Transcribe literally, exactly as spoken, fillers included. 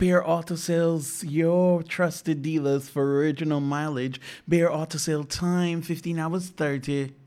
Bear Auto Sales, your trusted dealers for original mileage. Bear Auto Sale time, fifteen hours thirty.